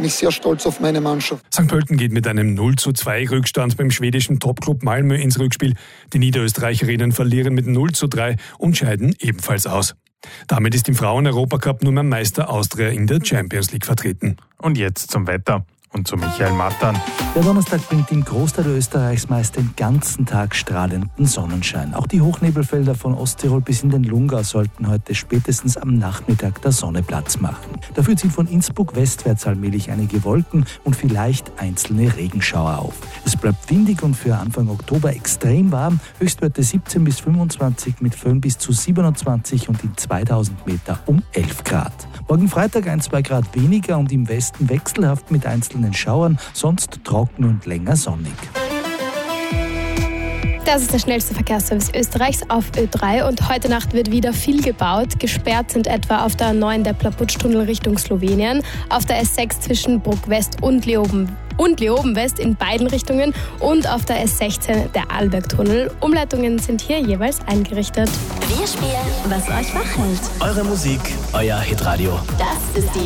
bin ich sehr stolz auf meine Mannschaft. St. Pölten geht mit einem 0:2 Rückstand beim schwedischen Topclub Malmö ins Rückspiel. Die Niederösterreicherinnen verlieren mit 0:3 und scheiden ebenfalls aus. Damit ist im Frauen-Europacup nur mehr Meister Austria in der Champions League vertreten. Und jetzt zum Wetter und zu Michael Mattan. Der Donnerstag bringt im Großteil Österreichs meist den ganzen Tag strahlenden Sonnenschein. Auch die Hochnebelfelder von Osttirol bis in den Lungau sollten heute spätestens am Nachmittag der Sonne Platz machen. Dafür ziehen von Innsbruck westwärts allmählich einige Wolken und vielleicht einzelne Regenschauer auf. Es bleibt windig und für Anfang Oktober extrem warm. Höchstwerte 17 bis 25 mit Föhn bis zu 27 und in 2000 Meter um 11 Grad. Morgen Freitag 1-2 Grad weniger und im Westen wechselhaft mit einzelnen Schauern, sonst trocken und länger sonnig. Das ist der schnellste Verkehrsservice Österreichs auf Ö3 und heute Nacht wird wieder viel gebaut. Gesperrt sind etwa auf der A9 der Plaputsch-Tunnel Richtung Slowenien, auf der S6 zwischen Bruck West und Leoben West in beiden Richtungen und auf der S16 der Arlberg-Tunnel. Umleitungen sind hier jeweils eingerichtet. Wir spielen, was euch wach hält. Eure Musik, euer Hitradio. Das ist die